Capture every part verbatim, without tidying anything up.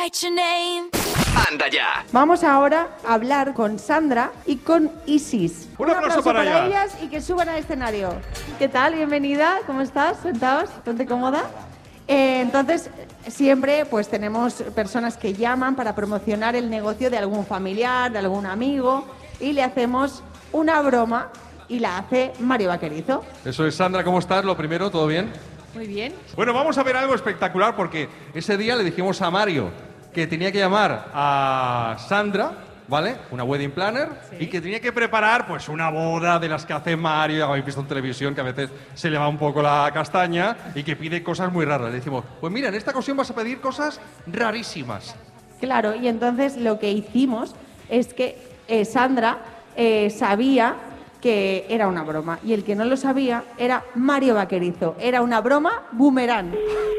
write your name. ¡Anda ya! Vamos ahora a hablar con Sandra y con Isis. Un aplauso para para ellas. ellas y que suban al escenario. ¿Qué tal? Bienvenida. ¿Cómo estás? Sentaos. Ponte cómoda. Eh, entonces, siempre pues tenemos personas que llaman para promocionar el negocio de algún familiar, de algún amigo, y le hacemos una broma y la hace Mario Vaquerizo. Eso es, Sandra, ¿cómo estás? Lo primero, ¿todo bien? Muy bien. Bueno, vamos a ver algo espectacular porque ese día le dijimos a Mario que tenía que llamar a Sandra, ¿vale? Una wedding planner, sí. Y que tenía que preparar pues una boda de las que hace Mario, ya habéis visto en televisión que a veces se le va un poco la castaña y que pide cosas muy raras. Le decimos, pues mira, en esta ocasión vas a pedir cosas rarísimas. Claro, y entonces lo que hicimos es que eh, Sandra eh, sabía que era una broma y el que no lo sabía era Mario Vaquerizo. Era una broma boomerang.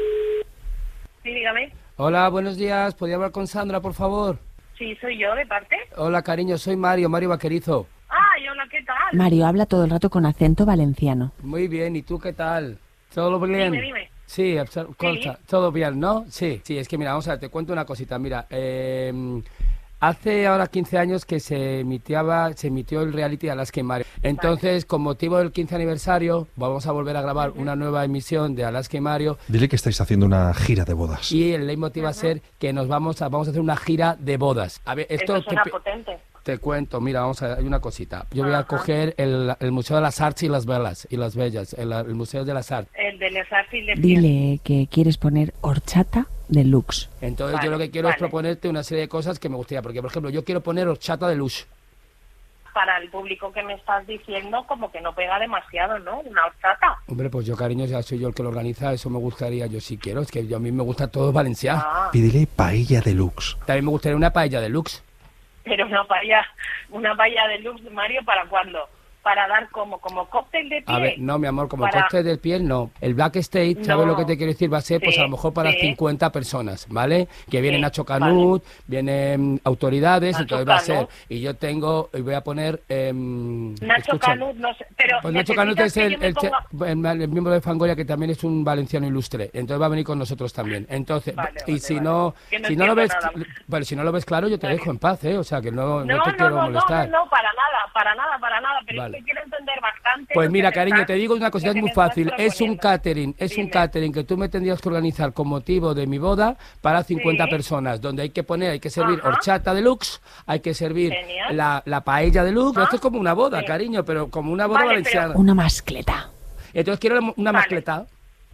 Sí, dígame. Hola, buenos días. ¿Podría hablar con Sandra, por favor? Sí, soy yo, ¿de parte? Hola, cariño, soy Mario, Mario Vaquerizo. Ay, hola, ¿qué tal? Mario habla todo el rato con acento valenciano. Muy bien, ¿y tú qué tal? ¿Todo bien? Dime, dime. Sí, cosa, Sí. todo bien, ¿no? Sí, sí, es que mira, vamos a ver, te cuento una cosita. Mira, eh, hace ahora quince años que se emitiaba, se emitió el reality de Alaska y Mario. Entonces, con motivo del quince aniversario, vamos a volver a grabar una nueva emisión de Alaska y Mario. Dile que estáis haciendo una gira de bodas. Y el leitmotiv va a ser que nos vamos a, vamos a hacer una gira de bodas. A ver, esto Eso suena te, potente. te cuento, mira, vamos a ver, hay una cosita. Yo voy a Ajá. coger el, el Museo de las Arts y las Velas, y las Bellas, el, el Museo de las Arts. El de Les Arts y Les Dile que quieres poner horchata deluxe. Entonces Vale, yo lo que quiero vale. es proponerte una serie de cosas que me gustaría, porque por ejemplo yo quiero poner horchata de lush. Para el público que me estás diciendo, como que no pega demasiado, ¿no? Una horchata. Hombre, pues yo, cariño, ya soy yo el que lo organiza, eso me gustaría, yo sí quiero, es que yo, a mí me gusta todo valenciano. Ah, Pídele paella deluxe. También me gustaría una paella deluxe. pero una paella, una paella de luz, Mario, ¿para cuándo? Para dar como, como cóctel de pie. A ver, no, mi amor, como Para- coste del piel, no. El Black State, ¿sabes No. lo que te quiero decir? Va a ser, pues Sí, a lo mejor para sí. cincuenta personas, ¿vale? Que viene Sí, Nacho Canut, vienen autoridades, Nacho entonces va a ser. Canut. Y yo tengo, y voy a poner... em, Nacho escucha, Canut, no sé, pero Pues Nacho Canut necesitas es que el, yo me el che- ponga- el- el miembro de Fangoria, que también es un valenciano ilustre. Entonces va a venir con nosotros también. Entonces, Vale, y vale, si vale. no, Que no si no lo ves, entiendo nada. cl- bueno, si no lo ves claro, yo te Vale. dejo en paz, ¿eh? O sea, que no, no, No, te no, quiero no, no, molestar. no, para nada, para nada, para nada, pero Vale. es que quiero entender bastante. Pues lo mira, que me cariño, estás- te digo una cosita lo que muy me estás fácil. Es un proponiendo. catering, es un Dime. catering que tú me tendrías que organizar con motivo de mi boda para cincuenta Sí. personas, donde hay que poner, hay que servir Ajá. horchata deluxe, hay que servir Genial. la, la paella deluxe. Ah, Esto es como una boda, sí. cariño, pero como una boda Vale, valenciana. Una mascleta. Entonces quiero una Vale. mascleta,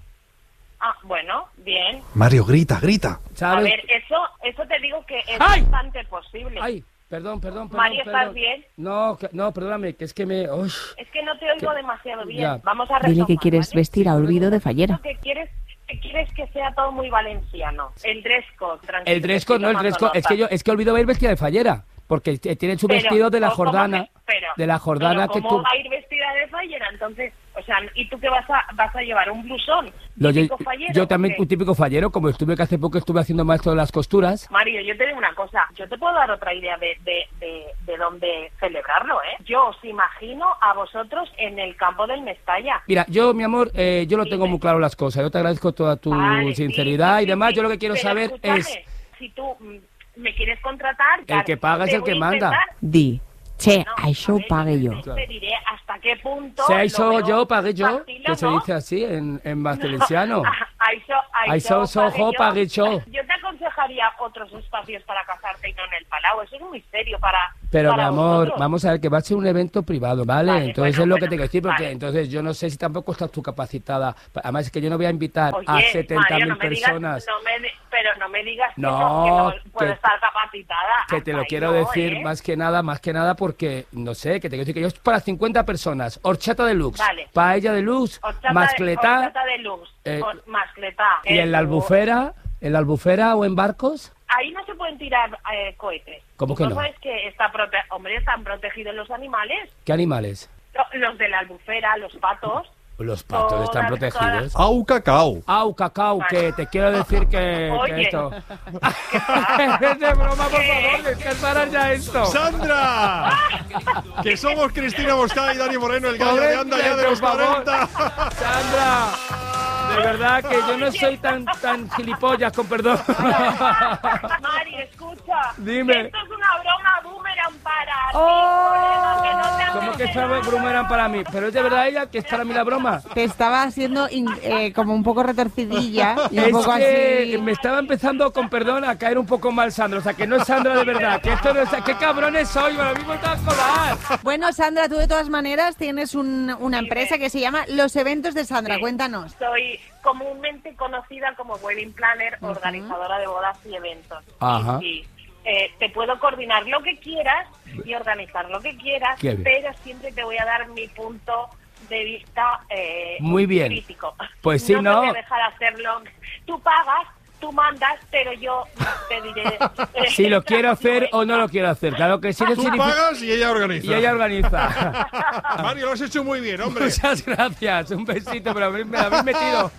Ah, bueno, bien. Mario, grita, grita. A ¿sabes? ver, eso, eso te digo que es ¡Ay! bastante posible. Ay, perdón, perdón, perdón. Mario, ¿estás perdón. bien? No, que- no, perdóname, que es que me... uy. Es que no te oigo Que- demasiado bien. ya. Vamos a Dile retomar, que quieres ¿vale? vestir a olvido de fallera. Que quieres, que quieres que sea todo muy valenciano. El dress code, tranquilo, El dress estoy code, no, el tomando dress code. Es nota. que yo, es que olvido ir vestida de fallera, porque t- tiene su Pero, vestido de la ¿cómo Jordana, que- pero- de la Jordana pero que ¿cómo tú... va a ir vestida de fallera? Entonces, o sea, ¿y tú qué vas a, vas a llevar? ¿Un blusón? Lo lle- ¿Típico fallero yo o también, qué? un típico fallero, como estuve que hace poco estuve haciendo maestro de las costuras. Mario, yo te digo una cosa, yo te puedo dar otra idea de, de, de, de dónde celebrarlo, ¿eh? Yo os imagino a vosotros en el campo del Mestalla. Mira, yo, mi amor, eh, yo lo tengo Dime. muy claro las cosas. Yo te agradezco toda tu Vale, sí, sinceridad sí, y sí, demás. sí. Yo lo que quiero Pero saber escúchame, es... si tú mm, me quieres contratar... El claro, que paga es te el voy que a manda. intentar. Di, che, No, això a ho ver, pague yo yo. te diré hasta qué punto... Se lo hizo veo yo, pagué yo, factible, que se ¿no? dice así en, en valenciano. Aiso, Aiso, sojo, pague yo. Yo te aconsejaría otros espacios para casarte y no en el Palau. Eso es muy serio para... Pero, mi para amor, vosotros. vamos a ver, que va a ser un evento privado, ¿vale? Vale, entonces bueno, es lo que bueno, te quiero decir, porque vale. entonces yo no sé si tampoco estás tú capacitada. Además, es que yo no voy a invitar Oye, a setenta Mario, mil no me digas- personas. no me di- pero no me digas que No, no, que no puedo que- estar capacitada. Que te lo Hasta quiero ahí no, decir ¿eh? más que nada, más que nada porque, no sé, que te quiero decir que yo es para cincuenta personas, horchata deluxe, Vale. paella deluxe, Horchata de- mascletá, horchata de luz, eh, hor- mascletá. y en la eh, albufera, en la albufera o en barcos. Ahí no se pueden tirar eh, cohetes. ¿Cómo que ¿Tú no? sabes que está prote- hombre, están protegidos los animales? ¿Qué animales? Lo- Los de la albufera, los patos. Los patos están Todas, protegidos. Au cacao. Au, cacao, que te quiero decir que, que Oye. esto... Es de broma, por favor, es que parar ya esto. ¡Sandra! Que somos Cristina Moscada y Dani Moreno, el gallo de anda ya de por los favor. cuarenta. Sandra, de verdad que yo no soy tan tan gilipollas, con perdón. Mario, escucha. Dime. Esto es una broma boomerang para Oh. ti, colega, que no te hagas ¿Cómo que de esta nada. broma era para mí? ¿Pero es de verdad ella que es para mí la broma? Te estaba haciendo in- eh, como un poco retorcidilla y un Es poco que así. me estaba empezando, con perdón, a caer un poco mal Sandra. O sea, que no es Sandra de verdad. Que esto no es... ¡Qué cabrones soy! Me lo mismo está a colar. Bueno, Sandra, tú de todas maneras tienes un- una empresa que se llama Los Eventos de Sandra. Sí. Cuéntanos. Soy comúnmente conocida como wedding planner, organizadora de bodas y eventos. Ajá. Y, y, eh, te puedo coordinar lo que quieras y organizar lo que quieras, Qué bien. pero siempre te voy a dar mi punto de vista eh, Muy bien. crítico. Pues sí, no ¿no? te voy a dejar hacerlo. Tú pagas, tú mandas, pero yo te diré eh, Si lo quiero hacer o no lo quiero hacer. Claro que sí. No Tú significa... pagas y ella organiza. Y ella organiza. Mario, lo has hecho muy bien, hombre. Muchas gracias. Un besito, pero me me lo habéis metido.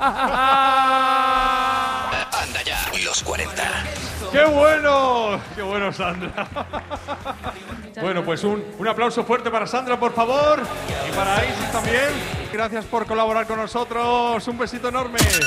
Anda ya, los cuarenta. ¡Qué bueno! ¡Qué bueno, Sandra! Bueno, pues un, un aplauso fuerte para Sandra, por favor. Y para Isis también. Gracias por colaborar con nosotros. Un besito enorme.